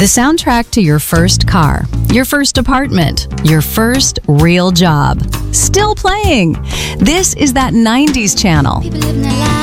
The soundtrack to your first car, your first apartment, your first real job. Still playing. This is that 90s channel.